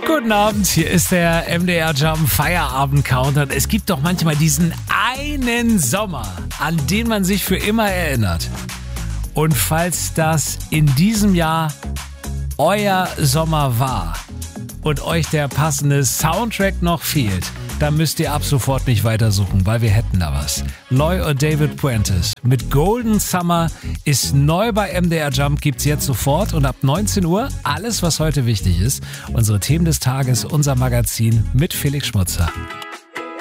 Guten Abend, hier ist der MDR Jump Feierabend Countdown. Es gibt doch manchmal diesen einen Sommer, an den man sich für immer erinnert. Und falls das in diesem Jahr euer Sommer war und euch der passende Soundtrack noch fehlt, dann müsst ihr ab sofort nicht weitersuchen, weil wir hätten da was. Loy und David Puentes mit Golden Summer ist neu bei MDR Jump, gibt's jetzt sofort und ab 19 Uhr alles, was heute wichtig ist. Unsere Themen des Tages, unser Magazin mit Felix Schmutzer.